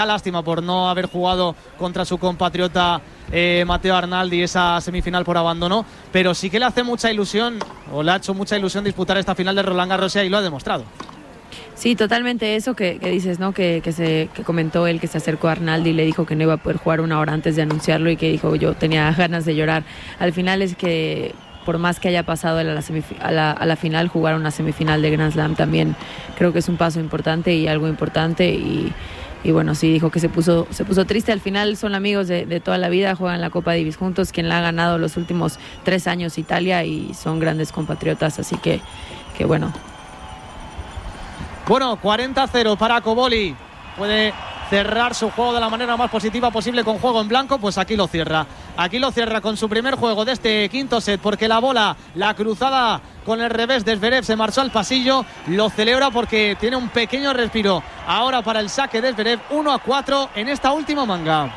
Lástima por no haber jugado contra su compatriota Matteo Arnaldi esa semifinal por abandono, pero sí que le hace mucha ilusión, o le ha hecho mucha ilusión disputar esta final de Roland Garros y lo ha demostrado. Sí, totalmente eso que dices, ¿no? Que comentó él, que se acercó a Arnaldi y le dijo que no iba a poder jugar una hora antes de anunciarlo y que dijo yo tenía ganas de llorar. Al final es que por más que haya pasado a la final, jugar una semifinal de Grand Slam también creo que es un paso importante y algo importante y bueno, sí, dijo que se puso triste. Al final son amigos de toda la vida, juegan la Copa Davis juntos, quien la ha ganado los últimos 3 años Italia, y son grandes compatriotas, así que bueno. Bueno, 40-0 para Cobolli. Puede cerrar su juego de la manera más positiva posible con juego en blanco, pues aquí lo cierra. Aquí lo cierra con su primer juego de este quinto set, porque la bola, la cruzada con el revés de Zverev se marchó al pasillo, lo celebra porque tiene un pequeño respiro ahora para el saque de Zverev. 1-4 en esta última manga.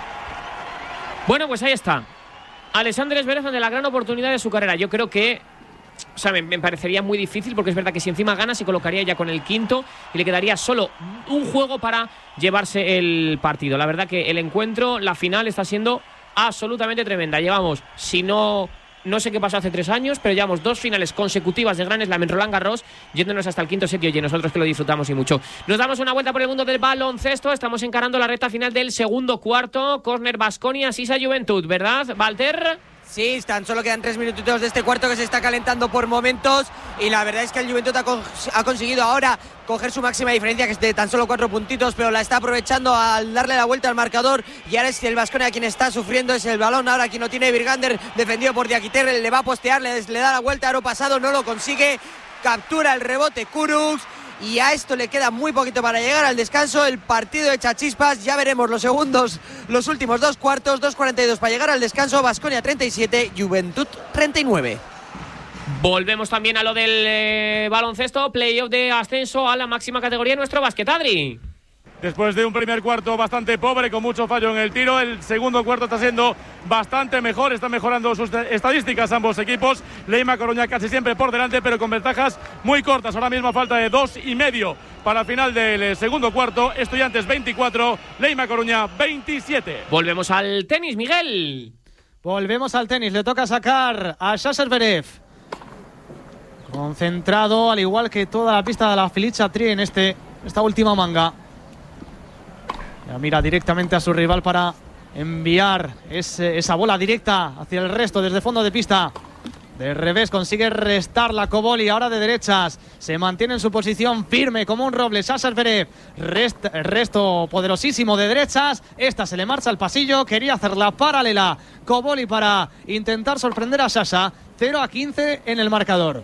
Bueno, pues ahí está Alexander Zverev ante la gran oportunidad de su carrera. Yo creo que, o sea, me parecería muy difícil, porque es verdad que si encima gana se colocaría ya con el quinto y le quedaría solo un juego para llevarse el partido. La verdad que el encuentro, la final, está siendo absolutamente tremenda. Llevamos, si no sé qué pasó hace 3 años, pero llevamos 2 finales consecutivas de Grand Slam en Roland Garros, yéndonos hasta el quinto set, y oye, nosotros que lo disfrutamos y mucho. Nos damos una vuelta por el mundo del baloncesto. Estamos encarando la recta final del segundo cuarto. Córner Baskonia, Sisa Juventud, ¿verdad, Walter? Sí, tan solo quedan 3 minutitos de este cuarto que se está calentando por momentos, y la verdad es que el Juventud ha conseguido ahora coger su máxima diferencia, que es de tan solo 4 puntitos, pero la está aprovechando al darle la vuelta al marcador, y ahora es el Baskonia quien está sufriendo. Es el balón ahora quien lo tiene Virgander, defendido por Diakiter, le va a postear, le da la vuelta, aro pasado, no lo consigue, captura el rebote Kurucs, y a esto le queda muy poquito para llegar al descanso. El partido echa chispas, ya veremos los segundos, los últimos 2 cuartos. 2:42 para llegar al descanso. Baskonia 37, Juventud 39. Volvemos también a lo del baloncesto, playoff de ascenso a la máxima categoría, nuestro básquet, Adri. Después de un primer cuarto bastante pobre, con mucho fallo en el tiro, el segundo cuarto está siendo bastante mejor. Están mejorando sus estadísticas ambos equipos. Leima Coruña casi siempre por delante, pero con ventajas muy cortas. Ahora mismo a falta de 2,5 para el final del segundo cuarto. Estudiantes 24, Leima Coruña 27. Volvemos al tenis, Miguel. Volvemos al tenis. Le toca sacar a Sasha Zverev. Concentrado, al igual que toda la pista de la Felicia Tri en esta última manga. Ya mira directamente a su rival para enviar esa bola directa hacia el resto desde fondo de pista. De revés consigue restar la Cobolli, ahora de derechas. Se mantiene en su posición firme como un roble Sasha Zverev. Resto poderosísimo de derechas. Esta se le marcha al pasillo. Quería hacerla paralela Cobolli para intentar sorprender a Sasha. 0-15 en el marcador.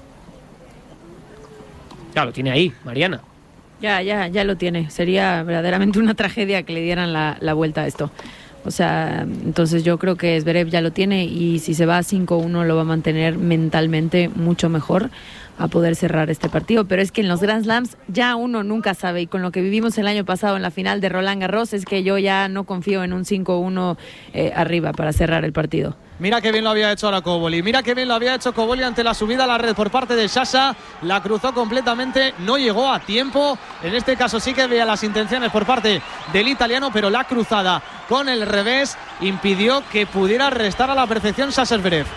Ya lo tiene ahí, Mariana. Ya lo tiene. Sería verdaderamente una tragedia que le dieran la vuelta a esto. O sea, entonces yo creo que Zverev ya lo tiene, y si se va a 5-1 lo va a mantener mentalmente mucho mejor a poder cerrar este partido. Pero es que en los Grand Slams ya uno nunca sabe, y con lo que vivimos el año pasado en la final de Roland Garros, es que yo ya no confío en un 5-1 arriba para cerrar el partido. Mira qué bien lo había hecho ahora Cobolli. Mira qué bien lo había hecho Cobolli ante la subida a la red por parte de Sasha. La cruzó completamente, no llegó a tiempo. En este caso sí que veía las intenciones por parte del italiano, pero la cruzada con el revés impidió que pudiera restar a la perfección Sasha Zverev.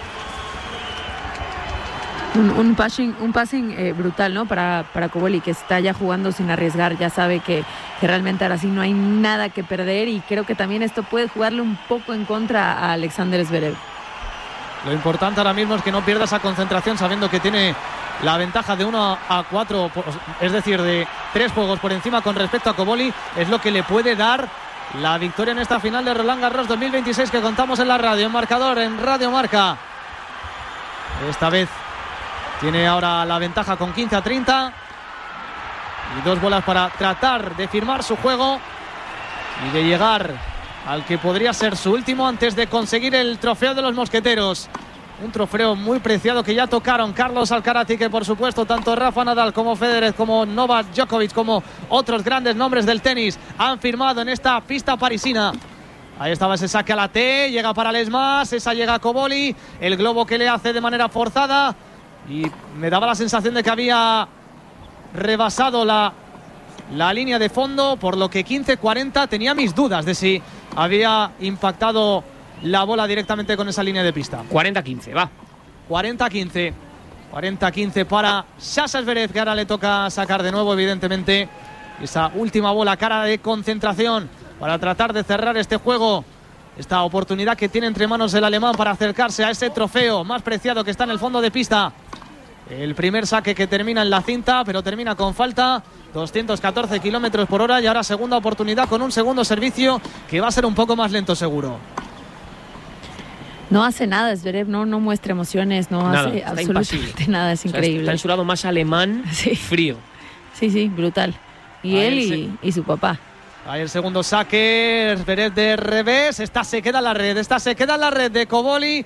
Un passing brutal, ¿no? Para Cobolli, que está ya jugando sin arriesgar, ya sabe que realmente ahora sí no hay nada que perder, y creo que también esto puede jugarle un poco en contra a Alexander Zverev. Lo importante ahora mismo es que no pierda esa concentración, sabiendo que tiene la ventaja de 1-4, es decir, de 3 juegos por encima con respecto a Cobolli. Es lo que le puede dar la victoria en esta final de Roland Garros 2026 que contamos en la radio, en marcador, en Radio Marca. Esta vez tiene ahora la ventaja con 15-30 y 2 bolas para tratar de firmar su juego y de llegar al que podría ser su último antes de conseguir el trofeo de los mosqueteros. Un trofeo muy preciado que ya tocaron Carlos Alcaraz, y que por supuesto tanto Rafa Nadal como Federer, como Novak Djokovic, como otros grandes nombres del tenis han firmado en esta pista parisina. Ahí estaba ese saque a la T, llega para Lesmas, esa llega a Cobolli, el globo que le hace de manera forzada, y me daba la sensación de que había rebasado la la línea de fondo, por lo que 15-40. Tenía mis dudas de si había impactado la bola directamente con esa línea de pista. 40-15, va. 40-15. 40-15 para Sasha Zverev, que ahora le toca sacar de nuevo, evidentemente, esa última bola, cara de concentración, para tratar de cerrar este juego. Esta oportunidad que tiene entre manos el alemán para acercarse a ese trofeo más preciado que está en el fondo de pista. El primer saque que termina en la cinta, pero termina con falta. 214 kilómetros por hora. Y ahora segunda oportunidad con un segundo servicio que va a ser un poco más lento, seguro. No hace nada, Zverev no muestra emociones, no nada, hace absolutamente nada, es increíble. Está en su lado más alemán, sí. Frío. Sí, brutal. Y ahí él y su papá. Ahí el segundo saque, Zverev de revés, esta se queda en la red, de Cobolli,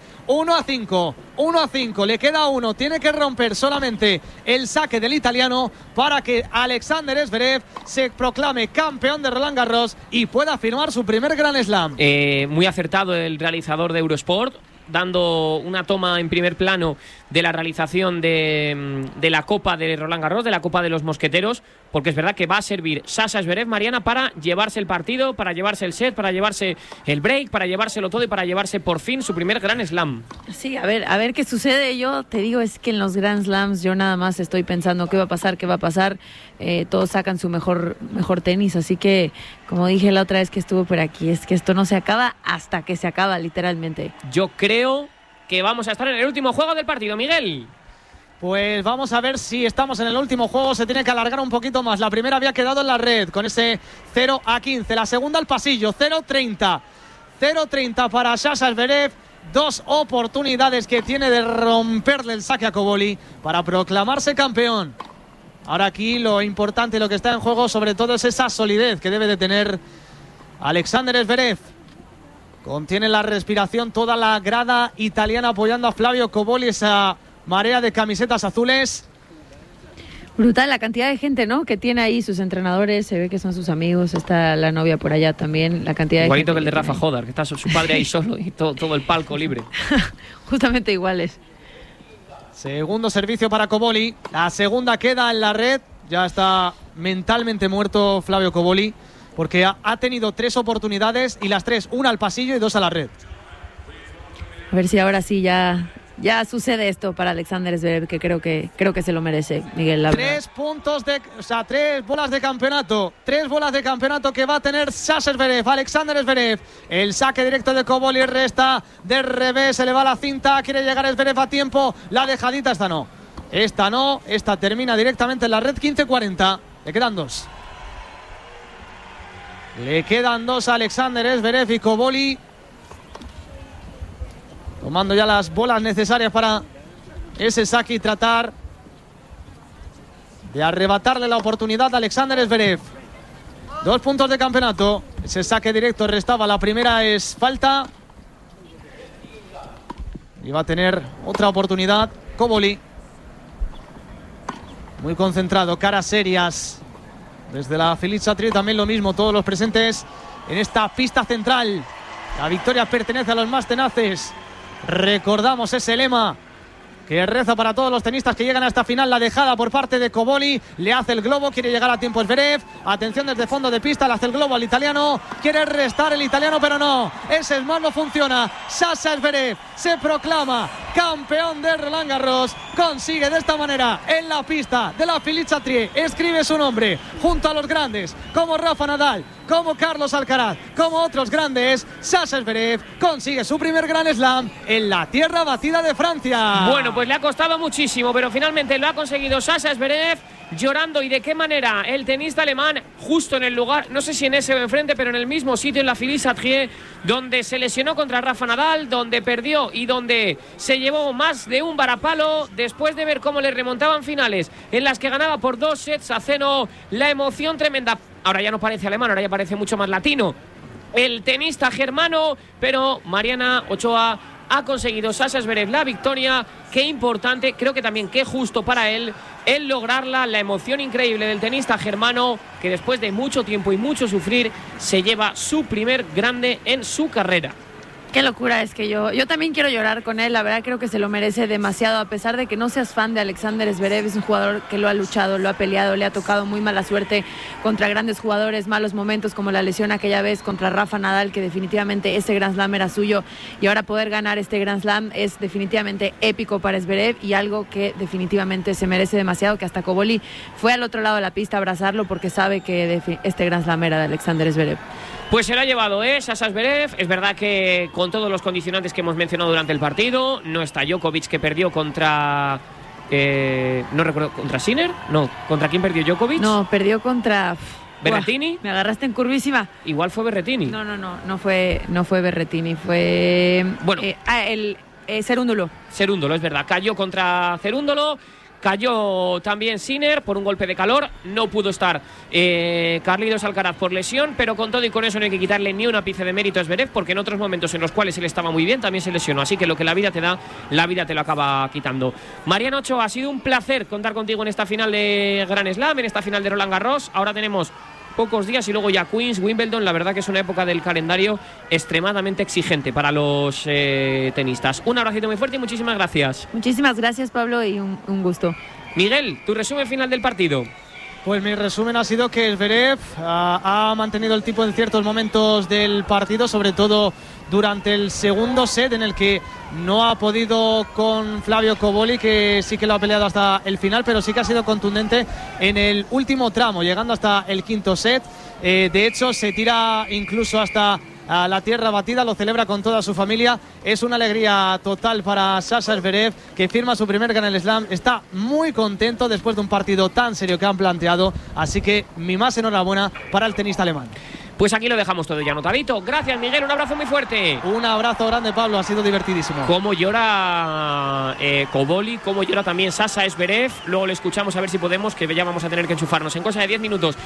1-5, le queda uno, tiene que romper solamente el saque del italiano para que Alexander Zverev se proclame campeón de Roland Garros y pueda firmar su primer Grand Slam. Muy acertado el realizador de Eurosport, dando una toma en primer plano de la realización de la Copa de Roland Garros, de la Copa de los Mosqueteros, porque es verdad que va a servir Sasha Zverev, Mariana, para llevarse el partido, para llevarse el set, para llevarse el break, para llevárselo todo y para llevarse por fin su primer Grand Slam. Sí, a ver qué sucede. Yo te digo, es que en los Grand Slams yo nada más estoy pensando qué va a pasar. Todos sacan su mejor tenis, así que, como dije la otra vez que estuve por aquí, es que esto no se acaba hasta que se acaba, literalmente. Yo creo que vamos a estar en el último juego del partido, Miguel. Pues vamos a ver si estamos en el último juego. Se tiene que alargar un poquito más. La primera había quedado en la red con ese 0-15. La segunda al pasillo, 0-30. 0-30 para Sasha Zverev. 2 oportunidades que tiene de romperle el saque a Cobolli para proclamarse campeón. Ahora aquí lo importante, lo que está en juego sobre todo es esa solidez que debe de tener Alexander Zverev. Contiene la respiración toda la grada italiana apoyando a Flavio Cobolli, esa marea de camisetas azules. Brutal la cantidad de gente, ¿no?, que tiene ahí sus entrenadores, se ve que son sus amigos, está la novia por allá también, la cantidad de igualito gente que el de Rafa Jodar, que está su padre ahí solo y todo el palco libre. Justamente iguales. Segundo servicio para Cobolli, la segunda queda en la red. Ya está mentalmente muerto Flavio Cobolli, porque ha tenido 3 oportunidades y las 3, una al pasillo y 2 a la red. A ver si ahora sí ya sucede esto para Alexander Zverev, que creo que se lo merece, Miguel. 3 bolas de campeonato. 3 bolas de campeonato que va a tener Sasha Zverev, Alexander Zverev. El saque directo de Cobolli, resta de revés, se le va la cinta, quiere llegar Zverev a tiempo. La dejadita, esta no, esta termina directamente en la red. 15-40, le quedan 2. Le quedan 2 a Alexander Zverev y Cobolli tomando ya las bolas necesarias para ese saque y tratar de arrebatarle la oportunidad a Alexander Zverev. 2 puntos de campeonato. Ese saque directo restaba. La primera es falta. Y va a tener otra oportunidad Cobolli. Muy concentrado, caras serias. Desde la Felicia Tri también lo mismo. Todos los presentes en esta pista central. La victoria pertenece a los más tenaces. Recordamos ese lema que reza para todos los tenistas que llegan a esta final. La dejada por parte de Cobolli, le hace el globo, quiere llegar a tiempo Zverev. Atención desde fondo de pista, le hace el globo al italiano, quiere restar el italiano pero no, ese smash no funciona. Sasha Zverev se proclama campeón de Roland Garros, consigue de esta manera en la pista de la Felicia Tri, escribe su nombre junto a los grandes como Rafa Nadal, como Carlos Alcaraz, como otros grandes. Sasha Zverev consigue su primer Grand Slam en la tierra batida de Francia. Bueno, pues le ha costado muchísimo, pero finalmente lo ha conseguido Sasha Zverev, llorando. ¿Y de qué manera? El tenista alemán, justo en el lugar, no sé si en ese o enfrente, pero en el mismo sitio, en la Felicia Tri, donde se lesionó contra Rafa Nadal, donde perdió y donde se llevó más de un varapalo, después de ver cómo le remontaban finales en las que ganaba por 2-0. La emoción tremenda. Ahora ya no parece alemán, ahora ya parece mucho más latino el tenista germano, pero Mariana Ochoa ha conseguido Sasha Zverev la victoria. Qué importante, creo que también qué justo para él el lograrla. La emoción increíble del tenista germano, que después de mucho tiempo y mucho sufrir se lleva su primer grande en su carrera. Qué locura, es que yo también quiero llorar con él, la verdad creo que se lo merece demasiado, a pesar de que no seas fan de Alexander Zverev, es un jugador que lo ha luchado, lo ha peleado, le ha tocado muy mala suerte contra grandes jugadores, malos momentos como la lesión aquella vez contra Rafa Nadal, que definitivamente ese Grand Slam era suyo, y ahora poder ganar este Grand Slam es definitivamente épico para Zverev y algo que definitivamente se merece demasiado, que hasta Cobolli fue al otro lado de la pista a abrazarlo porque sabe que este Grand Slam era de Alexander Zverev. Pues se lo ha llevado Sasha Zverev. Es verdad que con todos los condicionantes que hemos mencionado durante el partido, no está Djokovic, que perdió contra... no recuerdo, ¿contra Sinner? No, ¿contra quién perdió Djokovic? No, perdió contra... ¿Berrettini? Uah, me agarraste en curvísima. Igual fue Berrettini. No fue Berrettini, fue... Bueno. Cerúndolo. Cerúndolo, es verdad. Cayó contra Cerúndolo. Cayó también Sinner por un golpe de calor. No pudo estar Carlitos Alcaraz por lesión, pero con todo y con eso no hay que quitarle ni un ápice de mérito a Zverev, porque en otros momentos en los cuales él estaba muy bien también se lesionó. Así que lo que la vida te da, la vida te lo acaba quitando. Mariano Ochoa, ha sido un placer contar contigo en esta final de Grand Slam, en esta final de Roland Garros. Ahora tenemos pocos días y luego ya Queens, Wimbledon. La verdad que es una época del calendario extremadamente exigente para los tenistas. Un abracito muy fuerte y muchísimas gracias. Muchísimas gracias, Pablo, y un gusto. Miguel, tu resumen final del partido. Pues mi resumen ha sido que Zverev ha mantenido el tipo en ciertos momentos del partido, sobre todo durante el segundo set, en el que no ha podido con Flavio Cobolli, que sí que lo ha peleado hasta el final, pero sí que ha sido contundente en el último tramo, llegando hasta el quinto set. De hecho, se tira incluso hasta a la tierra batida, lo celebra con toda su familia. Es una alegría total para Sasha Zverev, que firma su primer Grand Slam. Está muy contento después de un partido tan serio que han planteado, así que mi más enhorabuena para el tenista alemán. Pues aquí lo dejamos todo ya anotadito. Gracias, Miguel, un abrazo muy fuerte. Un abrazo grande, Pablo, ha sido divertidísimo. Cómo llora Cobolli, cómo llora también Sasha Zverev. Luego le escuchamos a ver si podemos, que ya vamos a tener que enchufarnos en cosa de 10 minutos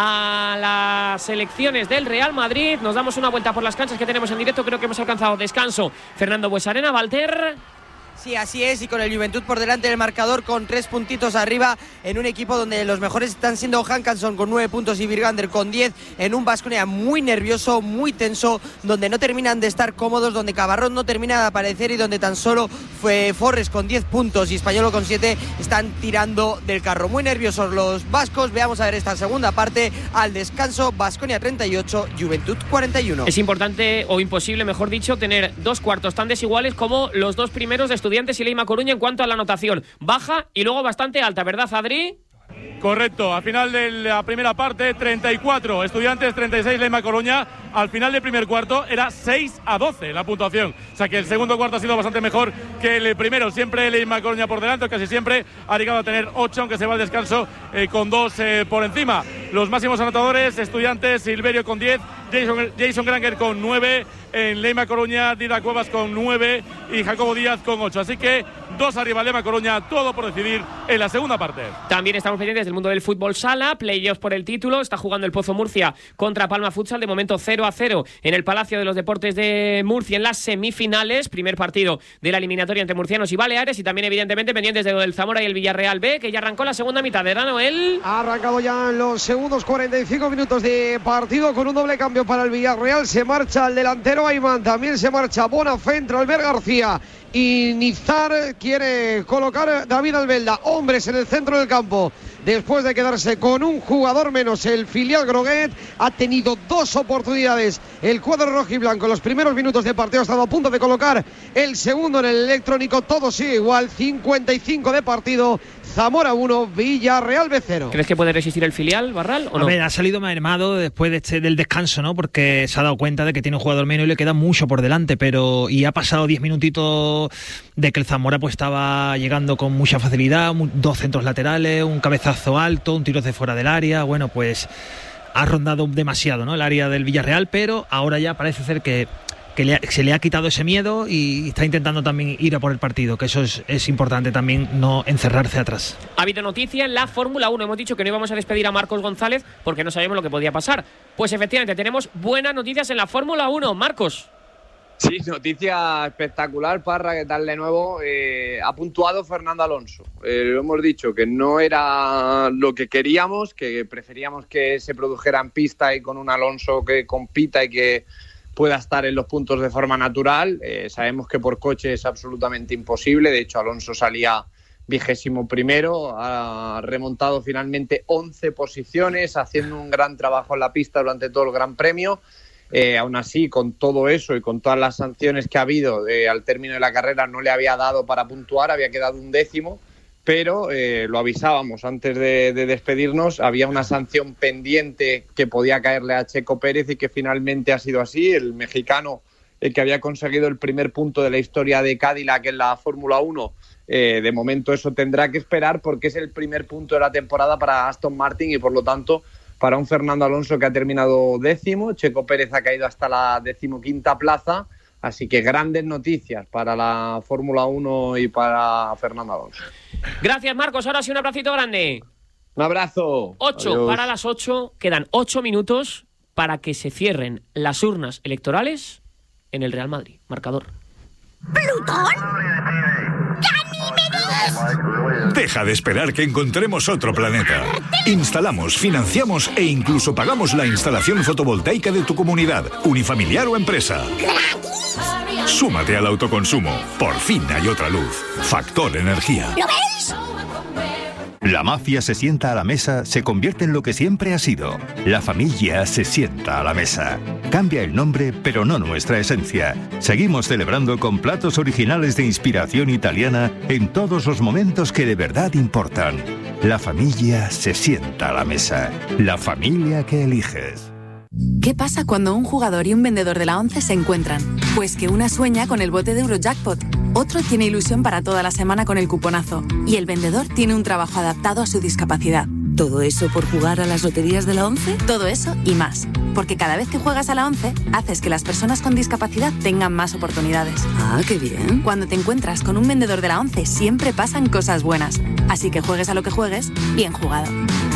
a las selecciones del Real Madrid. Nos damos una vuelta por las canchas que tenemos en directo. Creo que hemos alcanzado descanso. Fernando Buesarena, Valter. Sí, así es, y con el Juventud por delante del marcador, con 3 puntitos arriba, en un equipo donde los mejores están siendo Hankanson con 9 puntos y Virgander con 10, en un Baskonia muy nervioso, muy tenso, donde no terminan de estar cómodos, donde Cabarrón no termina de aparecer y donde tan solo fue Forres con 10 puntos y Españolo con 7 están tirando del carro. Muy nerviosos los vascos. Veamos a ver esta segunda parte al descanso. Baskonia 38, Juventud 41. Es importante, o imposible mejor dicho, tener dos cuartos tan desiguales como los dos primeros de Estudiantes y Leima Coruña en cuanto a la anotación. Baja y luego bastante alta, ¿verdad, Adri? Correcto, al final de la primera parte 34 Estudiantes, 36 Leima Coruña. Al final del primer cuarto era 6-12 la puntuación, o sea que el segundo cuarto ha sido bastante mejor que el primero. Siempre Leima Coruña por delante, casi siempre ha llegado a tener 8, aunque se va al descanso con 2 por encima. Los máximos anotadores: Estudiantes, Silverio con 10, Jason Granger con 9, en Leima Coruña Dida Cuevas con 9 y Jacobo Díaz con 8, así que 2 arriba Leima Coruña, todo por decidir en la segunda parte. También estamos pendientes del mundo del fútbol sala, playoffs por el título. Está jugando el Pozo Murcia contra Palma Futsal, de momento 0-0 en el Palacio de los Deportes de Murcia en las semifinales, primer partido de la eliminatoria entre murcianos y baleares, y también evidentemente pendientes de lo del Zamora y el Villarreal B, que ya arrancó la segunda mitad. ¿Verdad, Noel? Ha arrancado ya en los segundos 45 minutos de partido con un doble cambio para el Villarreal. Se marcha el delantero Ayman, también se marcha Bonafentre, Albert García y Nizar. Quiere colocar David Albelda hombres en el centro del campo después de quedarse con un jugador menos. El filial Groguet ha tenido 2 oportunidades. El cuadro rojiblanco en los primeros minutos de partido ha estado a punto de colocar el segundo en el electrónico. Todo sigue igual, 55 de partido. Zamora 1, Villarreal B 0. ¿Crees que puede resistir el filial, Barral, o no? A ver, ha salido mermado después del descanso, ¿no? Porque se ha dado cuenta de que tiene un jugador menos y le queda mucho por delante, y ha pasado 10 minutitos de que el Zamora pues estaba llegando con mucha facilidad, 2 centros laterales, un cabezazo alto, un tiro de fuera del área. Bueno, pues ha rondado demasiado, ¿no?, el área del Villarreal, pero ahora ya parece ser que se le ha quitado ese miedo y está intentando también ir a por el partido, que eso es importante también, no encerrarse atrás. Ha habido noticia en la Fórmula 1. Hemos dicho que no íbamos a despedir a Marcos González porque no sabíamos lo que podía pasar. Pues efectivamente tenemos buenas noticias en la Fórmula 1. Marcos. Sí, noticia espectacular, Parra, ¿qué tal de nuevo? Ha puntuado Fernando Alonso. Lo hemos dicho, que no era lo que queríamos, que preferíamos que se produjera en pista y con un Alonso que compita y que pueda estar en los puntos de forma natural. Sabemos que por coche es absolutamente imposible. De hecho, Alonso salía 21º, ha remontado finalmente 11 posiciones, haciendo un gran trabajo en la pista durante todo el Gran Premio. Aún así, con todo eso y con todas las sanciones que ha habido al término de la carrera, no le había dado para puntuar, había quedado 11º, pero lo avisábamos antes de despedirnos, había una sanción pendiente que podía caerle a Checo Pérez y que finalmente ha sido así. El mexicano, que había conseguido el primer punto de la historia de Cadillac en la Fórmula 1, de momento eso tendrá que esperar porque es el primer punto de la temporada para Aston Martin y por lo tanto para un Fernando Alonso que ha terminado 10º. Checo Pérez ha caído hasta la 15ª plaza, así que grandes noticias para la Fórmula 1 y para Fernando Alonso. Gracias, Marcos. Ahora sí, un abracito grande. Un abrazo. 8 Adiós. para las 8. Quedan 8 minutos para que se cierren las urnas electorales en el Real Madrid. Marcador. ¿Plutón? ¡Ganímedes! Deja de esperar que encontremos otro planeta. Instalamos, financiamos e incluso pagamos la instalación fotovoltaica de tu comunidad, unifamiliar o empresa. ¡Gratis! Súmate al autoconsumo. Por fin hay otra luz. Factor Energía. ¿Lo veis? La mafia se sienta a la mesa, se convierte en lo que siempre ha sido. La familia se sienta a la mesa. Cambia el nombre, pero no nuestra esencia. Seguimos celebrando con platos originales de inspiración italiana en todos los momentos que de verdad importan. La familia se sienta a la mesa. La familia que eliges. ¿Qué pasa cuando un jugador y un vendedor de la 11 se encuentran? Pues que una sueña con el bote de Eurojackpot, otro tiene ilusión para toda la semana con el cuponazo y el vendedor tiene un trabajo adaptado a su discapacidad. ¿Todo eso por jugar a las loterías de la 11? Todo eso y más. Porque cada vez que juegas a la 11, haces que las personas con discapacidad tengan más oportunidades. Ah, qué bien. Cuando te encuentras con un vendedor de la 11, siempre pasan cosas buenas. Así que juegues a lo que juegues, bien jugado.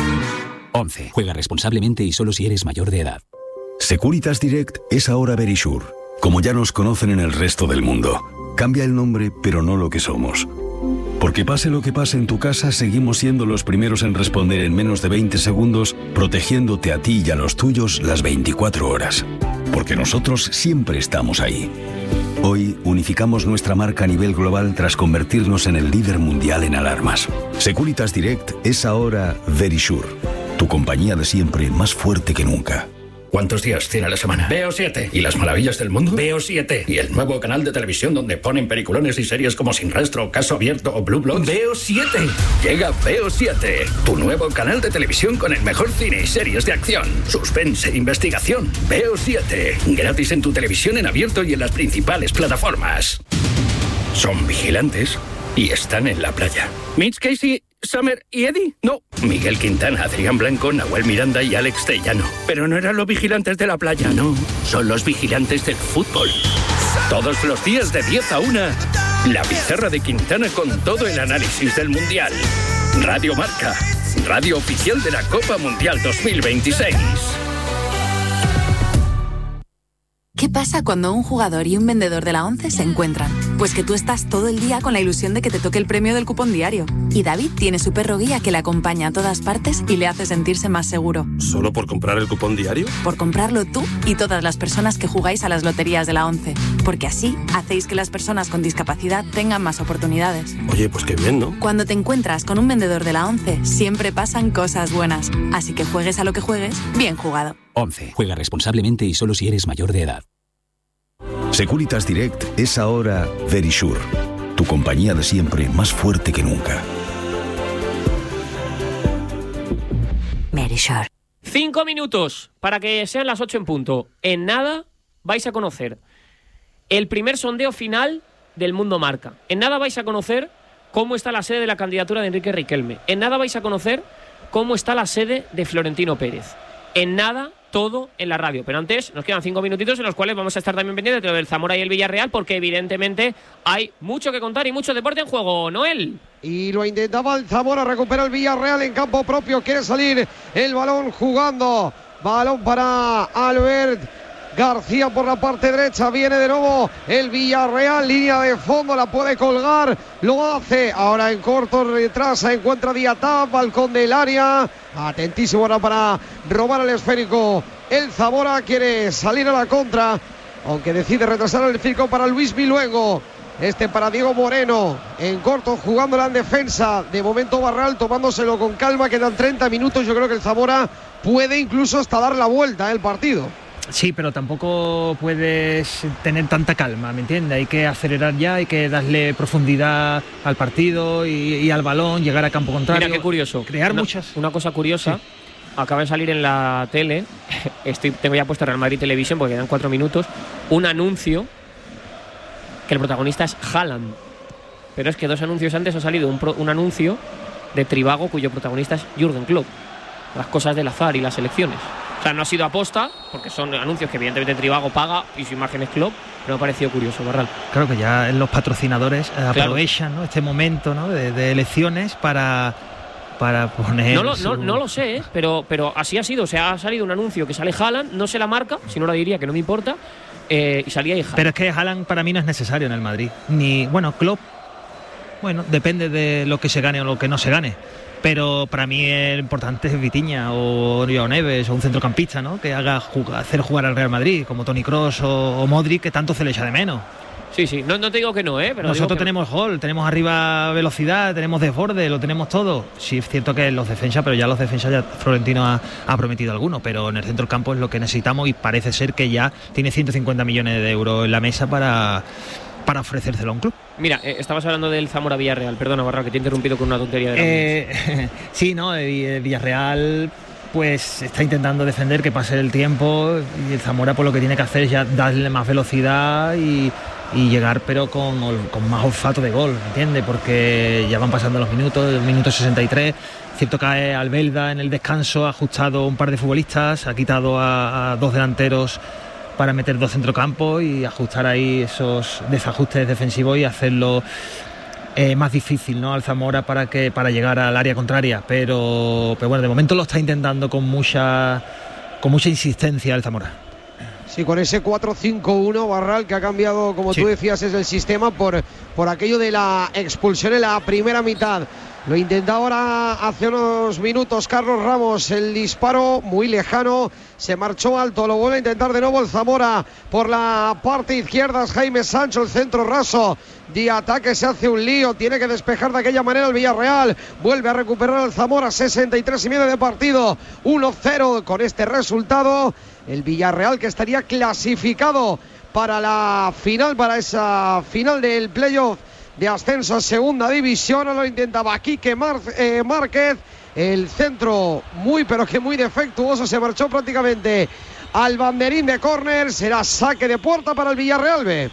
11. Juega responsablemente y solo si eres mayor de edad. Securitas Direct es ahora Verisure, como ya nos conocen en el resto del mundo. Cambia el nombre, pero no lo que somos. Porque pase lo que pase en tu casa, seguimos siendo los primeros en responder en menos de 20 segundos, protegiéndote a ti y a los tuyos las 24 horas. Porque nosotros siempre estamos ahí. Hoy unificamos nuestra marca a nivel global tras convertirnos en el líder mundial en alarmas. Securitas Direct es ahora Verisure, tu compañía de siempre más fuerte que nunca. ¿Cuántos días tiene la semana? Veo 7. ¿Y las maravillas del mundo? Veo 7. ¿Y el nuevo canal de televisión donde ponen peliculones y series como Sin Rastro, Caso Abierto o Blue Bloods? Veo 7. Llega Veo 7, tu nuevo canal de televisión con el mejor cine y series de acción, suspense e investigación. Veo 7. Gratis en tu televisión en abierto y en las principales plataformas. Son vigilantes y están en la playa. Mitch Casey, Summer y Eddie. No, Miguel Quintana, Adrián Blanco, Nahuel Miranda y Alex Tellano. Pero no eran los vigilantes de la playa, no. Son los vigilantes del fútbol. Todos los días de 10 a 1, la pizarra de Quintana con todo el análisis del Mundial. Radio Marca, radio oficial de la Copa Mundial 2026. ¿Qué pasa cuando un jugador y un vendedor de la 11 se encuentran? Pues que tú estás todo el día con la ilusión de que te toque el premio del cupón diario. Y David tiene su perro guía que le acompaña a todas partes y le hace sentirse más seguro. ¿Solo por comprar el cupón diario? Por comprarlo tú y todas las personas que jugáis a las loterías de la 11. Porque así hacéis que las personas con discapacidad tengan más oportunidades. Oye, pues qué bien, ¿no? Cuando te encuentras con un vendedor de la 11, siempre pasan cosas buenas. Así que juegues a lo que juegues, bien jugado. 11. Juega responsablemente y solo si eres mayor de edad. Securitas Direct es ahora Verisure, tu compañía de siempre más fuerte que nunca. Verisure. 5 minutos para que sean las 8 en punto. En nada vais a conocer el primer sondeo final del Mundo Marca. En nada vais a conocer cómo está la sede de la candidatura de Enrique Riquelme. En nada vais a conocer cómo está la sede de Florentino Pérez. En nada, todo en la radio. Pero antes nos quedan 5 minutitos en los cuales vamos a estar también pendientes de lo del Zamora y el Villarreal, porque evidentemente hay mucho que contar y mucho deporte en juego. Noel. Y lo intentaba el Zamora, recupera el Villarreal en campo propio, quiere salir el balón jugando. Balón para Albert García por la parte derecha, viene de nuevo el Villarreal, línea de fondo, la puede colgar, lo hace, ahora en corto retrasa, encuentra Diatá, balcón del área, atentísimo ahora para robar el esférico, el Zamora quiere salir a la contra aunque decide retrasar el circo para Luismi luego. Este para Diego Moreno, en corto, jugándola en defensa. De momento Barral tomándoselo con calma, quedan 30 minutos. Yo creo que el Zamora puede incluso hasta dar la vuelta el partido. Sí, pero tampoco puedes tener tanta calma, ¿me entiendes? Hay que acelerar ya, hay que darle profundidad al partido y al balón, llegar a campo contrario. Mira qué curioso. Crear una cosa curiosa. Sí. Acaba de salir en la tele, tengo ya puesto Real Madrid Televisión porque quedan 4 minutos, un anuncio que el protagonista es Haaland. Pero es que 2 anuncios antes ha salido un anuncio de Trivago cuyo protagonista es Jürgen Klopp. Las cosas del azar y las elecciones. O sea, no ha sido aposta, porque son anuncios que evidentemente Trivago paga y su imagen es Klopp, pero me ha parecido curioso, Barral. Claro que ya los patrocinadores aprovechan, ¿no?, este momento, ¿no?, de elecciones para poner... No lo sé, pero así ha sido. O sea, ha salido un anuncio que sale Haaland, no sé la marca, si no la diría que no me importa, y salía ahí Haaland. Pero es que Haaland para mí no es necesario en el Madrid. Klopp, depende de lo que se gane o lo que no se gane. Pero para mí el importante es Vitinha o Joao Neves o un centrocampista, ¿no?, que haga hacer jugar al Real Madrid, como Toni Kroos o Modric, que tanto se le echa de menos. Sí, no te digo que no, pero nosotros tenemos gol, tenemos arriba velocidad, tenemos desborde, lo tenemos todo. Sí, es cierto que los defensas, pero ya los defensas ya Florentino ha prometido algunos, pero en el centro del campo es lo que necesitamos y parece ser que ya tiene 150 millones de euros en la mesa para ofrecérselo a un club. Mira, estabas hablando del Zamora Villarreal, perdona, Barra, que te he interrumpido con una tontería de Sí, no, Villarreal pues está intentando defender que pase el tiempo y el Zamora pues lo que tiene que hacer es ya darle más velocidad y llegar pero con más olfato de gol, ¿entiendes? Porque ya van pasando los minutos, el minuto 63, cierto que Albelda en el descanso ha ajustado un par de futbolistas, ha quitado a 2 delanteros para meter 2 centrocampos y ajustar ahí esos desajustes defensivos y hacerlo más difícil, ¿no?, al Zamora para llegar al área contraria, pero bueno, de momento lo está intentando con mucha insistencia el Zamora. Sí, con ese 4-5-1, Barral, que ha cambiado, como tú decías, es el sistema por aquello de la expulsión en la primera mitad. Lo intenta ahora hace unos minutos Carlos Ramos, el disparo muy lejano, se marchó alto, lo vuelve a intentar de nuevo el Zamora por la parte izquierda, Jaime Sancho, el centro raso de ataque, se hace un lío, tiene que despejar de aquella manera el Villarreal, vuelve a recuperar el Zamora, 63 y medio de partido, 1-0 con este resultado, el Villarreal que estaría clasificado para la final, para esa final del playoff de ascenso a segunda división. Lo intentaba Quique Márquez, el centro muy pero que muy defectuoso, se marchó prácticamente al banderín de córner, será saque de puerta para el Villarreal B.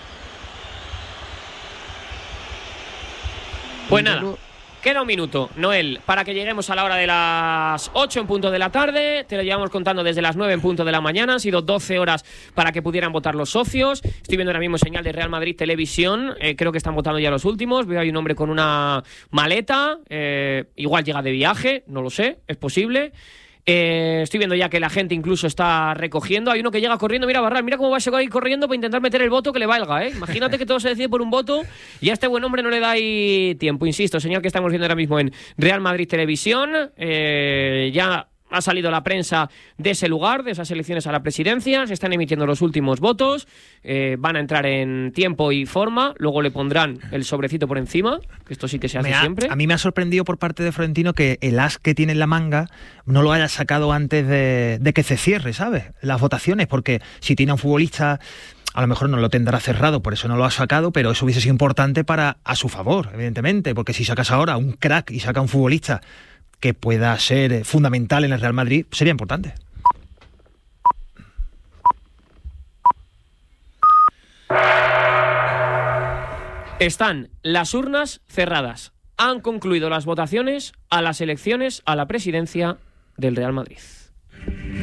Pues nada, queda un minuto, Noel, para que lleguemos a la hora de las 8 en punto de la tarde. Te lo llevamos contando desde las 9 en punto de la mañana. Han sido 12 horas para que pudieran votar los socios. Estoy viendo ahora mismo señal de Real Madrid Televisión. Creo que están votando ya los últimos. Veo ahí un hombre con una maleta. Igual llega de viaje, no lo sé, es posible. Estoy viendo ya que la gente incluso está recogiendo. Hay uno que llega corriendo, mira Barral, mira cómo va a ir corriendo para intentar meter el voto que le valga, Imagínate que todo se decide por un voto y a este buen hombre no le da ahí tiempo. Insisto, señal que estamos viendo ahora mismo en Real Madrid Televisión. Ya ha salido la prensa de ese lugar, de esas elecciones a la presidencia. Se están emitiendo los últimos votos. Van a entrar en tiempo y forma. Luego le pondrán el sobrecito por encima, que esto sí que se hace siempre. A mí me ha sorprendido por parte de Florentino que el as que tiene en la manga no lo haya sacado antes de que se cierre, ¿sabes?, las votaciones, porque si tiene un futbolista a lo mejor no lo tendrá cerrado, por eso no lo ha sacado, pero eso hubiese sido importante a su favor, evidentemente, porque si sacas ahora un crack y saca un futbolista que pueda ser fundamental en el Real Madrid, sería importante. Están las urnas cerradas. Han concluido las votaciones a las elecciones a la presidencia del Real Madrid.